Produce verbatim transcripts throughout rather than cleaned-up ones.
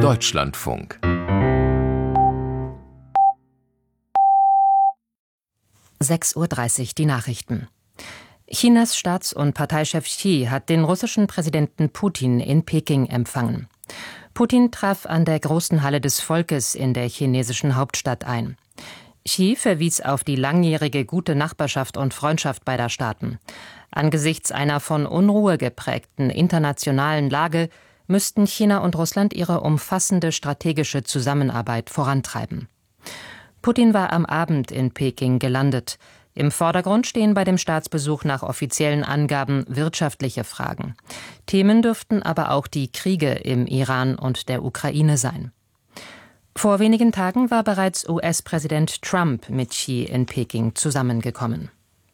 Deutschlandfunk. sechs Uhr dreißig, die Nachrichten. Chinas Staats- und Parteichef Xi hat den russischen Präsidenten Putin in Peking empfangen. Putin traf an der Großen Halle des Volkes in der chinesischen Hauptstadt ein. Xi verwies auf die langjährige gute Nachbarschaft und Freundschaft beider Staaten. Angesichts einer von Unruhe geprägten internationalen Lage müssten China und Russland ihre umfassende strategische Zusammenarbeit vorantreiben. Putin war am Abend in Peking gelandet. Im Vordergrund stehen bei dem Staatsbesuch nach offiziellen Angaben wirtschaftliche Fragen. Themen dürften aber auch die Kriege im Iran und der Ukraine sein. Vor wenigen Tagen war bereits U S-Präsident Trump mit Xi in Peking zusammengekommen.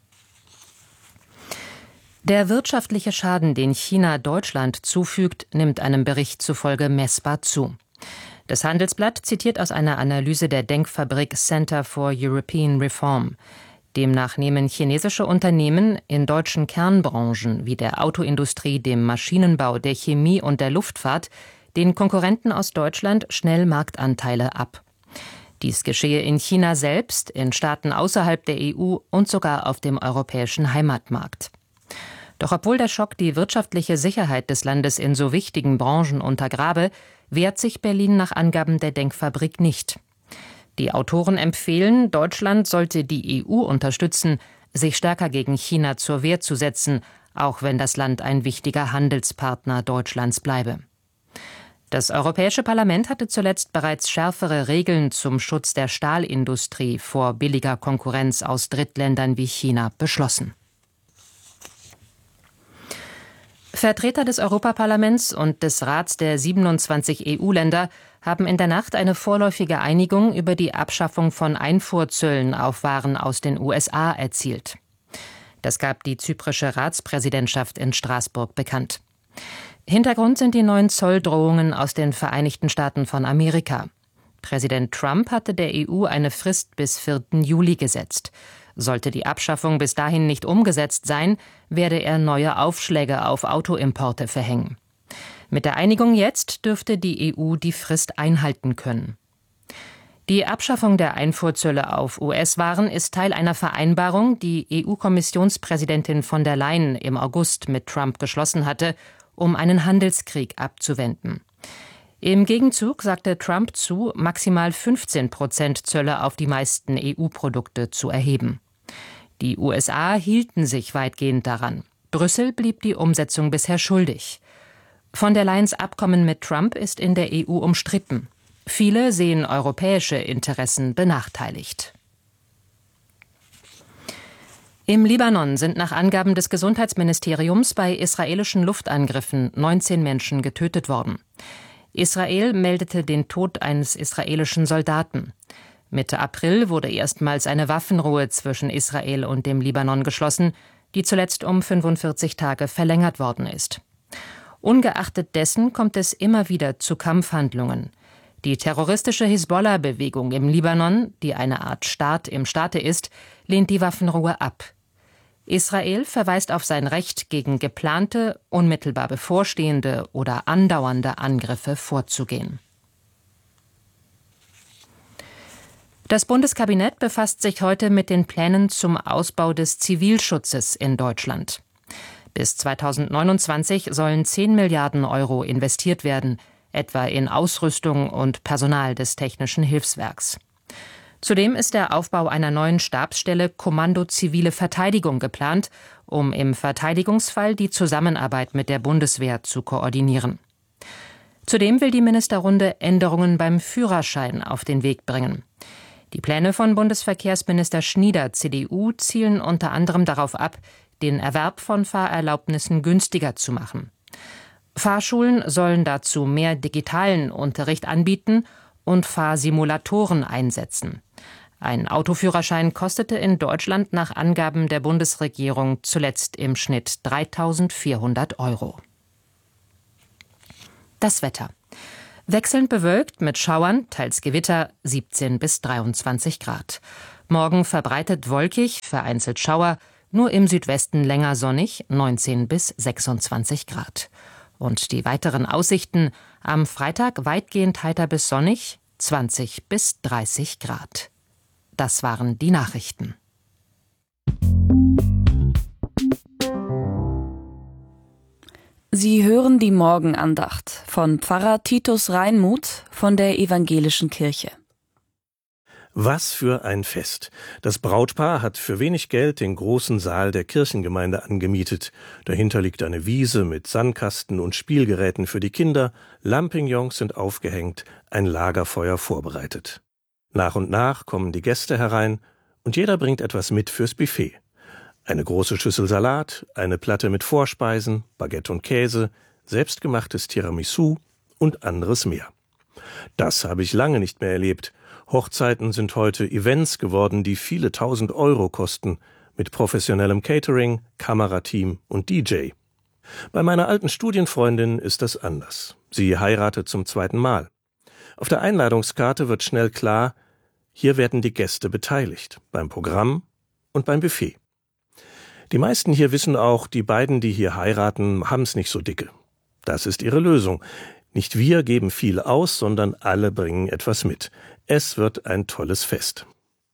Der wirtschaftliche Schaden, den China Deutschland zufügt, nimmt einem Bericht zufolge messbar zu. Das Handelsblatt zitiert aus einer Analyse der Denkfabrik Center for European Reform. Demnach nehmen chinesische Unternehmen in deutschen Kernbranchen wie der Autoindustrie, dem Maschinenbau, der Chemie und der Luftfahrt den Konkurrenten aus Deutschland schnell Marktanteile ab. Dies geschehe in China selbst, in Staaten außerhalb der E U und sogar auf dem europäischen Heimatmarkt. Doch obwohl der Schock die wirtschaftliche Sicherheit des Landes in so wichtigen Branchen untergrabe, wehrt sich Berlin nach Angaben der Denkfabrik nicht. Die Autoren empfehlen, Deutschland sollte die E U unterstützen, sich stärker gegen China zur Wehr zu setzen, auch wenn das Land ein wichtiger Handelspartner Deutschlands bleibe. Das Europäische Parlament hatte zuletzt bereits schärfere Regeln zum Schutz der Stahlindustrie vor billiger Konkurrenz aus Drittländern wie China beschlossen. Vertreter des Europaparlaments und des Rats der siebenundzwanzig E U-Länder haben in der Nacht eine vorläufige Einigung über die Abschaffung von Einfuhrzöllen auf Waren aus den U S A erzielt. Das gab die zyprische Ratspräsidentschaft in Straßburg bekannt. Hintergrund sind die neuen Zolldrohungen aus den Vereinigten Staaten von Amerika. Präsident Trump hatte der E U eine Frist bis vierten Juli gesetzt. Sollte die Abschaffung bis dahin nicht umgesetzt sein, werde er neue Aufschläge auf Autoimporte verhängen. Mit der Einigung jetzt dürfte die E U die Frist einhalten können. Die Abschaffung der Einfuhrzölle auf U S-Waren ist Teil einer Vereinbarung, die E U-Kommissionspräsidentin von der Leyen im August mit Trump geschlossen hatte, um einen Handelskrieg abzuwenden. Im Gegenzug sagte Trump zu, maximal fünfzehn Prozent Zölle auf die meisten E U-Produkte zu erheben. Die U S A hielten sich weitgehend daran. Brüssel blieb die Umsetzung bisher schuldig. Von der Leyens Abkommen mit Trump ist in der E U umstritten. Viele sehen europäische Interessen benachteiligt. Im Libanon sind nach Angaben des Gesundheitsministeriums bei israelischen Luftangriffen neunzehn Menschen getötet worden. Israel meldete den Tod eines israelischen Soldaten. Mitte April wurde erstmals eine Waffenruhe zwischen Israel und dem Libanon geschlossen, die zuletzt um fünfundvierzig Tage verlängert worden ist. Ungeachtet dessen kommt es immer wieder zu Kampfhandlungen. Die terroristische Hisbollah-Bewegung im Libanon, die eine Art Staat im Staate ist, lehnt die Waffenruhe ab. Israel verweist auf sein Recht, gegen geplante, unmittelbar bevorstehende oder andauernde Angriffe vorzugehen. Das Bundeskabinett befasst sich heute mit den Plänen zum Ausbau des Zivilschutzes in Deutschland. Bis zweitausendneunundzwanzig sollen zehn Milliarden Euro investiert werden, etwa in Ausrüstung und Personal des Technischen Hilfswerks. Zudem ist der Aufbau einer neuen Stabsstelle Kommando Zivile Verteidigung geplant, um im Verteidigungsfall die Zusammenarbeit mit der Bundeswehr zu koordinieren. Zudem will die Ministerrunde Änderungen beim Führerschein auf den Weg bringen. Die Pläne von Bundesverkehrsminister Schnieder, C D U, zielen unter anderem darauf ab, den Erwerb von Fahrerlaubnissen günstiger zu machen. Fahrschulen sollen dazu mehr digitalen Unterricht anbieten und Fahrsimulatoren einsetzen. Ein Autoführerschein kostete in Deutschland nach Angaben der Bundesregierung zuletzt im Schnitt dreitausendvierhundert Euro. Das Wetter. Wechselnd bewölkt mit Schauern, teils Gewitter, siebzehn bis dreiundzwanzig Grad. Morgen verbreitet wolkig, vereinzelt Schauer, nur im Südwesten länger sonnig, neunzehn bis sechsundzwanzig Grad. Und die weiteren Aussichten: am Freitag weitgehend heiter bis sonnig, zwanzig bis dreißig Grad. Das waren die Nachrichten. Sie hören die Morgenandacht von Pfarrer Titus Reinmuth von der Evangelischen Kirche. Was für ein Fest! Das Brautpaar hat für wenig Geld den großen Saal der Kirchengemeinde angemietet. Dahinter liegt eine Wiese mit Sandkasten und Spielgeräten für die Kinder, Lampignons sind aufgehängt, ein Lagerfeuer vorbereitet. Nach und nach kommen die Gäste herein und jeder bringt etwas mit fürs Buffet. Eine große Schüssel Salat, eine Platte mit Vorspeisen, Baguette und Käse, selbstgemachtes Tiramisu und anderes mehr. Das habe ich lange nicht mehr erlebt. Hochzeiten sind heute Events geworden, die viele tausend Euro kosten, mit professionellem Catering, Kamerateam und D J. Bei meiner alten Studienfreundin ist das anders. Sie heiratet zum zweiten Mal. Auf der Einladungskarte wird schnell klar, hier werden die Gäste beteiligt, beim Programm und beim Buffet. Die meisten hier wissen auch, die beiden, die hier heiraten, haben's nicht so dicke. Das ist ihre Lösung. Nicht wir geben viel aus, sondern alle bringen etwas mit. Es wird ein tolles Fest.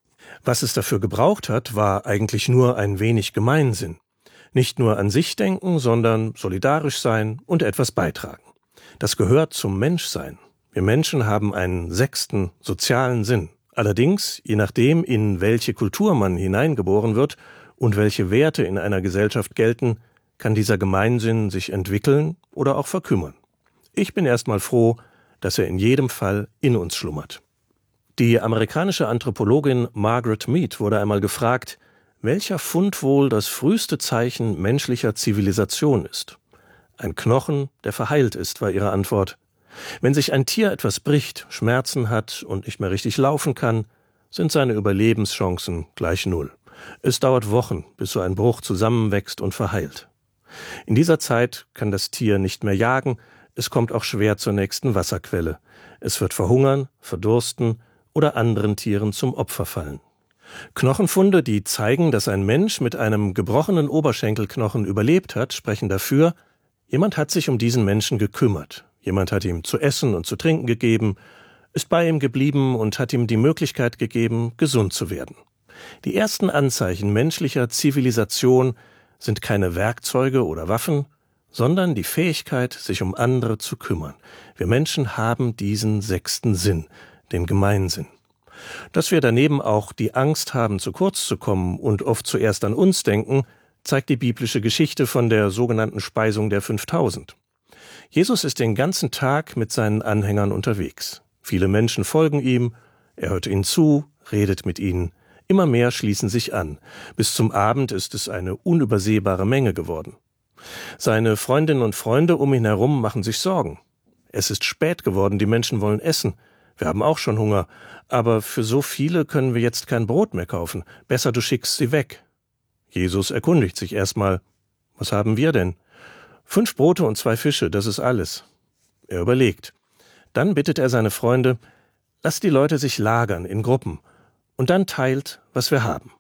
Was es dafür gebraucht hat, war eigentlich nur ein wenig Gemeinsinn. Nicht nur an sich denken, sondern solidarisch sein und etwas beitragen. Das gehört zum Menschsein. Wir Menschen haben einen sechsten sozialen Sinn. Allerdings, je nachdem, in welche Kultur man hineingeboren wird und welche Werte in einer Gesellschaft gelten, kann dieser Gemeinsinn sich entwickeln oder auch verkümmern. Ich bin erstmal froh, dass er in jedem Fall in uns schlummert. Die amerikanische Anthropologin Margaret Mead wurde einmal gefragt, welcher Fund wohl das früheste Zeichen menschlicher Zivilisation ist. Ein Knochen, der verheilt ist, war ihre Antwort. Wenn sich ein Tier etwas bricht, Schmerzen hat und nicht mehr richtig laufen kann, sind seine Überlebenschancen gleich null. Es dauert Wochen, bis so ein Bruch zusammenwächst und verheilt. In dieser Zeit kann das Tier nicht mehr jagen, es kommt auch schwer zur nächsten Wasserquelle. Es wird verhungern, verdursten oder anderen Tieren zum Opfer fallen. Knochenfunde, die zeigen, dass ein Mensch mit einem gebrochenen Oberschenkelknochen überlebt hat, sprechen dafür, jemand hat sich um diesen Menschen gekümmert. Jemand hat ihm zu essen und zu trinken gegeben, ist bei ihm geblieben und hat ihm die Möglichkeit gegeben, gesund zu werden. Die ersten Anzeichen menschlicher Zivilisation sind keine Werkzeuge oder Waffen, sondern die Fähigkeit, sich um andere zu kümmern. Wir Menschen haben diesen sechsten Sinn, den Gemeinsinn. Dass wir daneben auch die Angst haben, zu kurz zu kommen und oft zuerst an uns denken, zeigt die biblische Geschichte von der sogenannten Speisung der fünftausend. Jesus ist den ganzen Tag mit seinen Anhängern unterwegs. Viele Menschen folgen ihm, er hört ihnen zu, redet mit ihnen. Immer mehr schließen sich an. Bis zum Abend ist es eine unübersehbare Menge geworden. Seine Freundinnen und Freunde um ihn herum machen sich Sorgen. Es ist spät geworden, die Menschen wollen essen. Wir haben auch schon Hunger, aber für so viele können wir jetzt kein Brot mehr kaufen. Besser, du schickst sie weg. Jesus erkundigt sich erstmal, was haben wir denn? Fünf Brote und zwei Fische, das ist alles. Er überlegt. Dann bittet er seine Freunde, lasst die Leute sich lagern in Gruppen und dann teilt, was wir haben.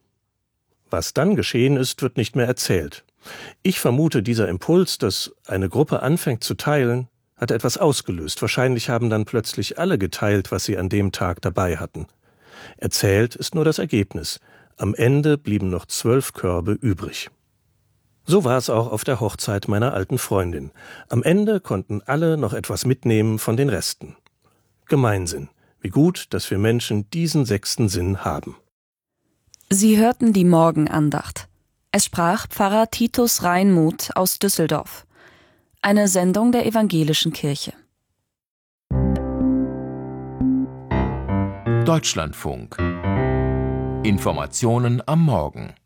Was dann geschehen ist, wird nicht mehr erzählt. Ich vermute, dieser Impuls, dass eine Gruppe anfängt zu teilen, hat etwas ausgelöst. Wahrscheinlich haben dann plötzlich alle geteilt, was sie an dem Tag dabei hatten. Erzählt ist nur das Ergebnis. Am Ende blieben noch zwölf Körbe übrig. So war es auch auf der Hochzeit meiner alten Freundin. Am Ende konnten alle noch etwas mitnehmen von den Resten. Gemeinsinn. Wie gut, dass wir Menschen diesen sechsten Sinn haben. Sie hörten die Morgenandacht. Es sprach Pfarrer Titus Reinmuth aus Düsseldorf. Eine Sendung der Evangelischen Kirche. Deutschlandfunk. Informationen am Morgen.